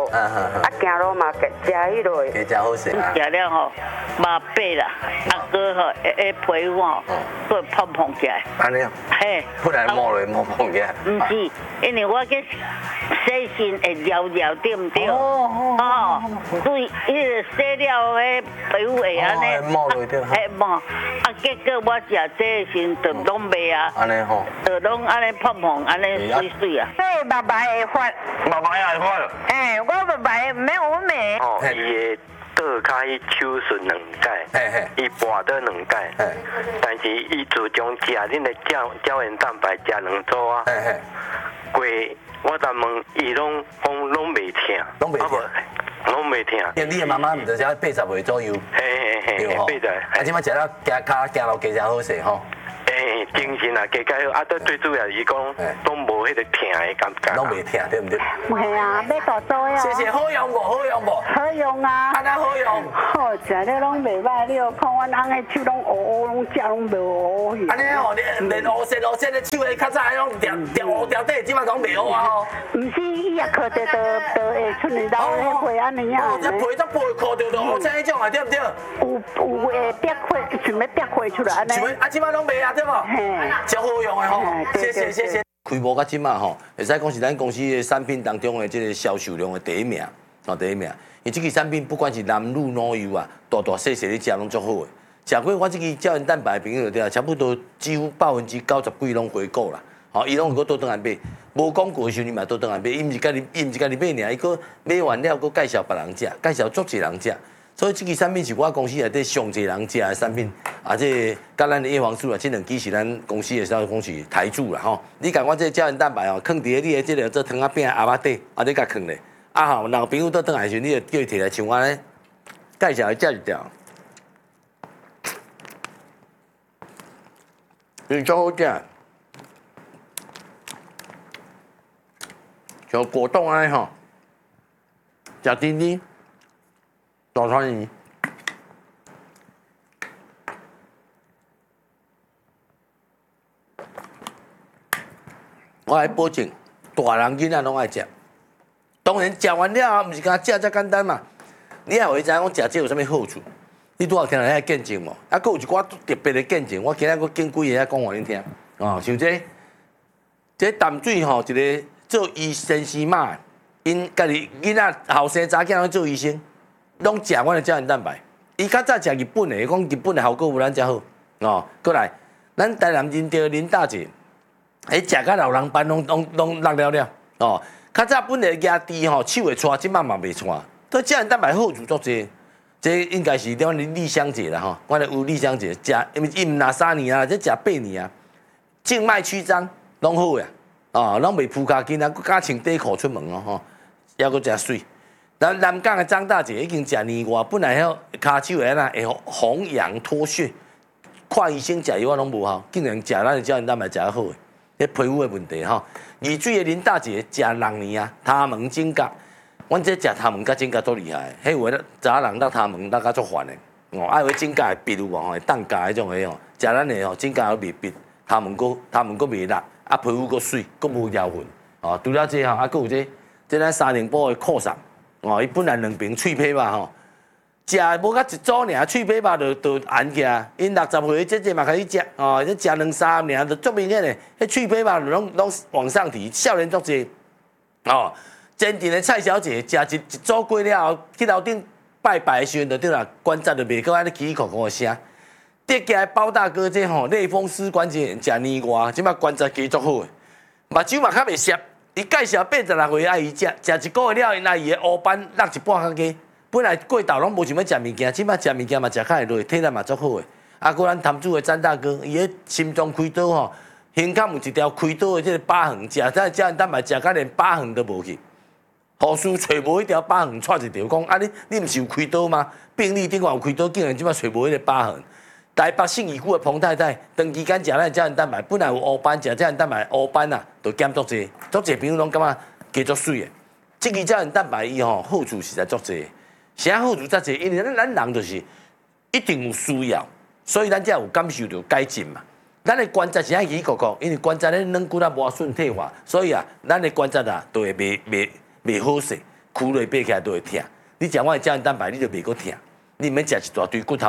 行路嘛食迄落。 加食好势。 食了吼，麻痹啦，哥吼，皮肤吼，佫胖胖起来。 安尼啊？ 嘿。 不然摸落摸胖起来。 唔是，因为我去洗身会撩撩，对唔对？哦，所以迄个洗了迄皮肤会安尼。 摸落对。 嘿摸，结果我食这身就拢袂啊。 安尼吼。 就拢安尼胖胖，安尼水水啊。嘿，白白会发。 白白也会发。 哎，我白白没有美。 哦，伊的倒骹伊手术2届，伊跋倒2届，但是伊自从食恁的胶原蛋白食2组啊，过我才问伊拢袂疼， 拢袂疼， 拢袂疼。 因为你的妈妈毋是才80岁左右， 对吼， 啊，即摆食了行路加食好势吼。 精神啊，加好，啊，最主要是讲拢无迄个疼的感觉。 拢袂疼，对毋对？ 系啊，要大做呀。 谢谢，好用无？好用无？ 好用啊。 安那好用？ 好食了拢袂歹，你有看阮翁的手拢乌乌，拢食拢袂乌去。 安尼吼，你连乌色的手的较早拢掉乌掉底，即摆拢袂乌啊吼。 毋是，伊也靠着都会出来到迄皮安尼啊。 哦，这皮都皮靠着都乌青迄种啊，对毋对？ 有会逼血，想要逼血出来安尼。 啊，即摆拢袂啊，对无？ 嘿， 真好用的吼，谢谢。开幕到即马吼，会使讲是咱公司的产品当中的这个销售量的第一名，第一名。因为这个产品不管是男女老幼啊，大细你食拢足好的。食过我这个胶原蛋白的朋友对差不多几乎90%几拢回购啦。吼，伊拢有倒转来买，无广告的时候你嘛倒转来买，伊毋是家己买尔，伊佫买完了佫介绍别人食，介绍足侪人食。所以这个产品是我公司内底上侪人食的产品，这甲咱的叶黄素啊，这2支是咱公司的讲是台柱啦吼。你甲我这胶原蛋白哦，放伫你的这个做汤仔饼鸭仔底，你甲放咧。吼，若有朋友倒转来时，你就叫伊摕来像我咧介绍伊食一条，是足好食，像果冻安尼吼，食甜甜。大川鱼，我来保证，大人囡仔拢爱食。当然食完了后，毋是干食遮简单嘛，你也会知影讲食这有啥物好处。你拄仔听来见证无？啊，佫有一寡特别的见证，我今仔佫见几个讲互恁听。哦，像这淡水吼，一个做医生师妈，因家己囡仔后生查囝拢做医生。拢食阮的胶原蛋白，伊较早食日本的，讲日本的效果有咱遮好哦。过来，咱台南认着林大姐，食甲老人斑拢落了哦。较早本来压低吼，手会搓，即摆嘛袂搓。对胶原蛋白好处足济，这应该是阮丽香姐啦吼，我咧有丽香姐食，因为伊毋拿3年啊，这食8年啊，静脉曲张拢好呀，哦，拢袂浮骹筋啊，佮加穿底裤出门哦吼，还佫诚水。南港的张大姐已经食年外，本来遐骹手会会红痒脱屑，看医生食药拢无效，竟然食咱的胶原蛋白食得好诶，迄皮肤的问题吼。二水的林大姐食6年啊，他门指甲，阮这食他门甲指甲足厉害，迄有诶查人落他门落甲足烦诶，哦，爱有指甲会闭有无吼，会当甲迄种诶吼，食咱的吼指甲会闭，他门佫袂辣，啊皮肤佫水，佫无妖痕，哦，除了这吼，啊佫有这咱3零波的扩散。哦，伊本来2瓶脆皮吧吼，食无甲1组尔，脆皮吧就按起啊。因60岁这嘛开始食，哦，这食2、3年就足明显诶。迄脆皮吧拢往上提，少年足济。哦，真正的蔡小姐食一组过了后，去楼顶拜拜的时阵就对啦，关节就袂搁安尼起口的声。得家包大哥这吼类风湿关节炎食年外，即摆关节加足好诶，目睭嘛较袂涩。伊介绍86岁阿姨食1个月了，因阿姨的黑斑落一半较加。本来过昼拢无想要食物件，即摆食物件嘛食较会落，体力嘛足好诶。啊，果咱潭子的詹大哥，伊个心脏开刀吼，胸腔有一条开刀的这个疤痕，食咱胶原蛋白食甲连疤痕都无去。护士找无迄条疤痕，带一条讲啊你毋是有开刀吗？病历顶下有开刀，竟然即摆找无迄个疤痕。台北信义区的彭太太，长期间食咱胶原蛋白，本来有黑斑，食胶原蛋白黑斑啊，就减足济，足济朋友拢感觉加足水的。这个胶原蛋白伊吼好处实在足济，啥好处遮济？因为咱人就是一定有需要，所以咱才有感受到改进嘛。咱的关节是爱起cor因为关节咧软骨啊无顺退化，所以啊，咱的关节啊都会袂好势， 苦落爬起来都会疼。你食我的胶原蛋白，你就袂阁疼。你免食一大堆骨头。